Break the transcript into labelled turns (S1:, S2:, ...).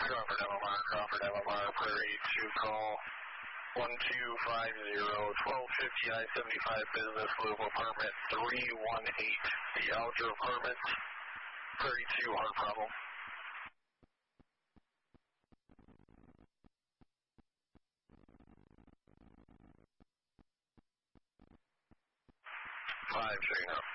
S1: Crawford MMR, Prairie 2 call 1250, 1250 I-75 Business Loop, apartment 318. The Alger Apartments, Prairie 2, hard problem. Five, 3 now.